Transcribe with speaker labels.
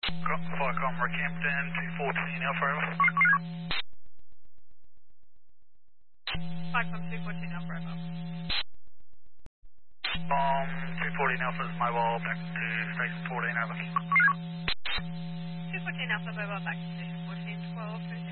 Speaker 1: Viacom Rockhampton, 214 Alpha Alpha.
Speaker 2: Viacom 214 Alpha Alpha.
Speaker 1: 214 Alpha is mobile, back to station 14 Alpha.
Speaker 2: 214 Alpha mobile back to station 14, 12,